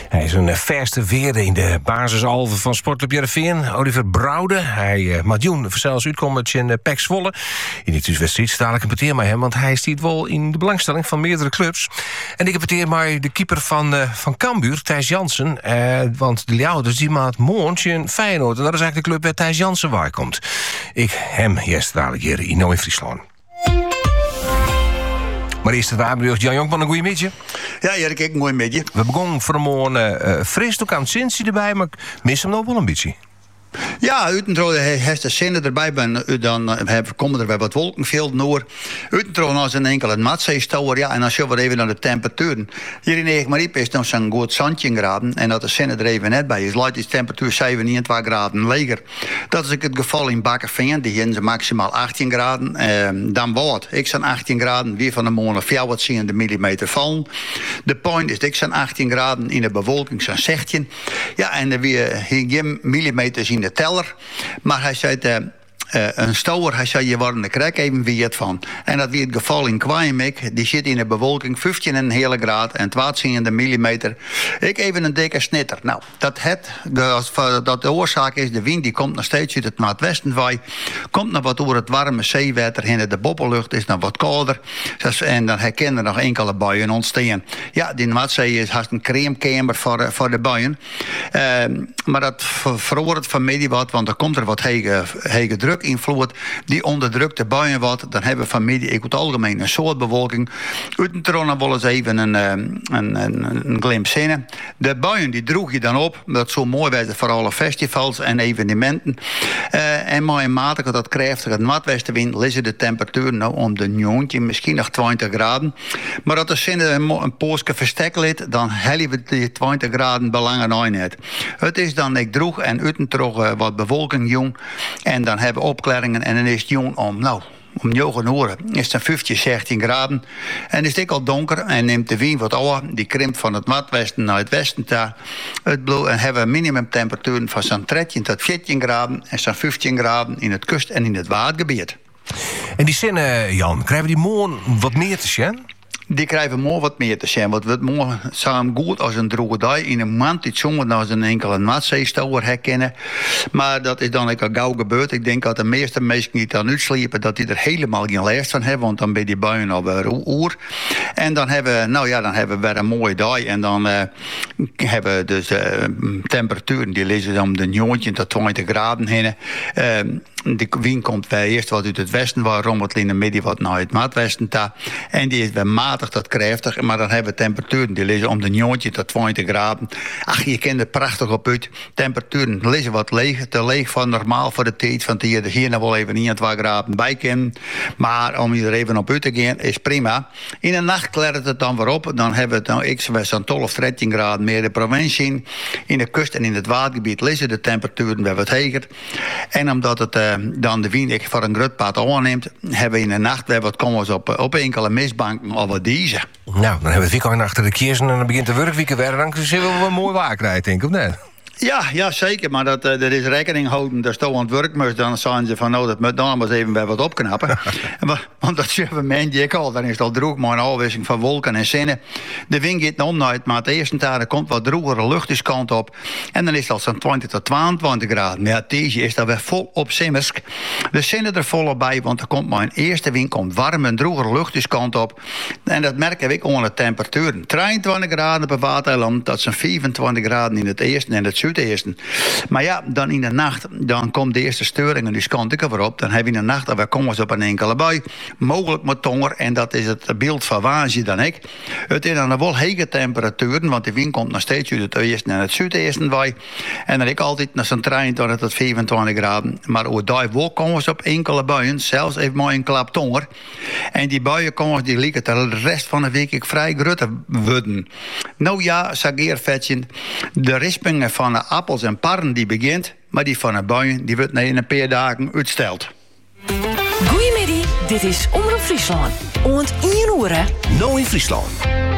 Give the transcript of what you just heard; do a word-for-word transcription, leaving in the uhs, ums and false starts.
Hij is een verste weer in de basisalve van Sportclub Heerenveen. Oliver Brouwde. Hij uh, miljoen zelfs uitkomt met zijn uh, P E C Zwolle. In die wedstrijd dadelijk een peteer met hem, want hij stiet wel in de belangstelling van meerdere clubs. En ik peteer met de keeper van, uh, van Cambuur, Thijs Jansen. Uh, want de Leeuwers die maakt morgen in Feyenoord. En dat is eigenlijk de club waar Thijs Jansen waar komt. Ik hem eerst dadelijk hier in Noord-Friesland. Maar eerst het waarbelucht. Jan Jonkman, een goeie midje. Ja, Erik, een goeie midje. We begonnen vanmorgen uh, fris, toen kwam Cincy erbij, maar ik mis hem nog wel een beetje. Ja, Utentrode heeft de zinnen erbij. Ben, dan komen er weer wat wolkenvelden door. Utentrode als een enkele matzeestouwer. Ja, en als je wat even naar de temperaturen. Hier in Eegmariep is nog zo'n goed zandje graden. En dat de zinnen er even net bij is. Laat die temperatuur zevenentwintig graden leger. Dat is ook het geval in Bakkerveen. Die hebben ze maximaal achttien graden. Eh, dan wordt ik zo'n achttien graden. Weer van de morgen vijfhonderd millimeter vallen. De point is ik zo'n achttien graden. In de bewolking zo'n zestien. Ja, en er weer geen millimeters in de teller. Maar hij zei... Uh, Uh, een stouwer, hij zei, je wordt een krek even wie het van. En dat weer het geval in Kwaaimek. Die zit in de bewolking vijftien komma vijf graad en twaalf millimeter. Ik even een dikke snitter. Nou, dat, het, dat de oorzaak is, de wind die komt nog steeds uit het noordwesten waai. Komt nog wat door het warme zeewater heen. De boppellucht is nog wat kouder. En dan herkennen er nog enkele buien ontstaan. Ja, die Noordzee is haast een cremekamer voor, voor de buien. Uh, maar dat verhoort vanmiddag wat, want er komt er wat hege, hege druk invloed die onderdrukt de buien wat, dan hebben we vanmiddag in het algemeen een soort bewolking. Utentronen wil eens even een, een, een, een glimp zinnen. De buien die droeg je dan op, dat zo mooi werd voor alle festivals en evenementen. Uh, en maar in mate dat krachtige noordwestenwind liggen de temperatuur nou om de neontje, misschien nog twintig graden. Maar dat de zinnen een, een poosje verstek lid, dan hellen we die twintig graden belangen nooit net. Het is dan ik droeg en Utentrogen uh, wat bewolking jong en dan hebben opklaringen en dan is het jong om, nou, om negen uur is het dan vijftien, zestien graden. En is het al donker en neemt de wind wat ouder. Die krimpt van het noordwesten naar het westen daar. Het bloe, en hebben we minimumtemperaturen van zo'n dertien tot veertien graden en zo'n vijftien graden in het kust- en in het waardgebied. En die zinnen, Jan, krijgen we die morgen wat meer te zien? Die krijgen morgen wat meer te zijn. Want we morgen samen goed als een droge dag. In een maand die zongen als een enkele noordzeestouwer herkennen. Maar dat is dan ook al gauw gebeurd. Ik denk dat de meeste mensen niet aan uitsliepen, dat die er helemaal geen last van hebben. Want dan ben die buien al weer oer. En dan hebben we, nou ja, dan hebben we weer een mooie dag. En dan uh, hebben we dus uh, temperaturen die liggen om de negentien tot twintig graden heen. Uh, De wind komt weer eerst wat uit het westen, waarom het in de midden wat naar het noordwesten daar. En die is weer matig tot krachtig, maar dan hebben we temperaturen die liggen om de negentien tot twintig graden. Ach, je kent het prachtig op uit. Temperaturen liggen wat leeg, te leeg van normaal voor de tijd, want hier, hier nog wel even één, twee graden bij kunnen. Maar om je er even op uit te gaan, is prima. In de nacht klart het dan weer op. Dan hebben we het nou x zo'n twaalf of dertien graden meer de provincie. In de kust en in het watergebied liggen de temperaturen weer wat hoger. En omdat het uh, dan de wind voor een groot pad aanneemt, hebben we in de nacht weer wat komens op, op enkele mistbanken of wat deze. Nou, dan hebben we het weekend achter de kiezen en dan begint de werkweek weer. Dan zullen we wel een mooi waakrijden, denk ik, of net? Ja, ja, zeker. Maar dat, uh, er is rekening houden. Dat stel aan het werk moest. Dan zijn ze van, nou, dat moet dan maar eens even bij wat opknappen. Want dat zeven mensen ik al. Dan is het al droog, maar een afwisseling van wolken en zinnen. De wind gaat om naar het, maar het eerste daar komt wat drogere lucht kant op. En dan is het al zo'n twintig tot tweeëntwintig graden. Maar ja, deze is dan weer vol op simmersk. De zinnen er volop bij, want er komt maar een eerste wind, komt warm en drogere lucht kant op. En dat merken we ook onder de temperaturen. drieëntwintig graden per waterland, dat zijn vijfentwintig graden in het eerste en het zuiden. Eerste. Maar ja, dan in de nacht, dan komt de eerste steuringen, die kant ik ervoor op. Dan heb je in de nacht, dan komen ze op een enkele bui. Mogelijk met tonger, en dat is het beeld van waanzin dan ik. Het is dan wel hege temperaturen, want de wind komt nog steeds uit het eerste en het zuidesten bij. En dan heb ik altijd naar zo'n drieëntwintig tot vijfentwintig graden. Maar ook daar wel komen ze op enkele buien, zelfs even maar een klap tonger. En die buien komen, die lieken de rest van de week ik vrij groot worden. Nou ja, sageervetje, de rispingen van de appels en parren die begint, maar die van de buien die wordt in een paar dagen uitsteld. Goedemiddag, dit is Omroep Friesland. Om het één uur, hè? Nou in Friesland.